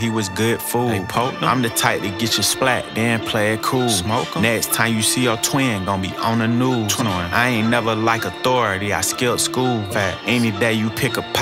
he was good food. I'm the type to get you splat, then play it cool. Next time you see your twin, gon' be on the news. I ain't never like authority, I skipped school. Any day you pick a